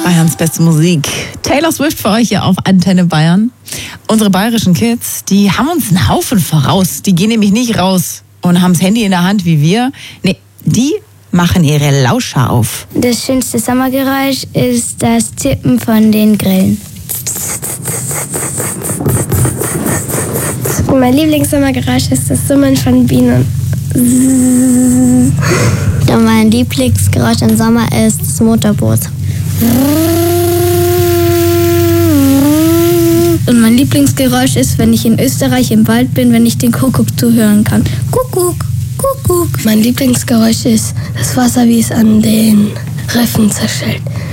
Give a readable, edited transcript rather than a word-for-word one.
Bayerns beste Musik. Taylor Swift für euch hier auf Antenne Bayern. Unsere bayerischen Kids, die haben uns einen Haufen voraus. Die gehen nämlich nicht raus und haben das Handy in der Hand wie wir. Nee, die machen ihre Lauscher auf. Das schönste Sommergeräusch ist das Tippen von den Grillen. Mein Lieblingssommergeräusch ist das Summen von Bienen. Und mein Lieblingsgeräusch im Sommer ist das Motorboot. Und mein Lieblingsgeräusch ist, wenn ich in Österreich im Wald bin, wenn ich den Kuckuck zuhören kann. Kuckuck, Kuckuck. Mein Lieblingsgeräusch ist das Wasser, wie es an den Riffen zerschellt.